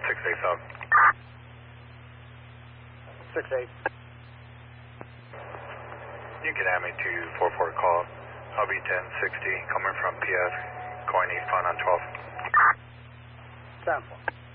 68 South. 68. You can add me to 44 call. I'll be 1060 coming from PS, going eastbound on 12. 10-4.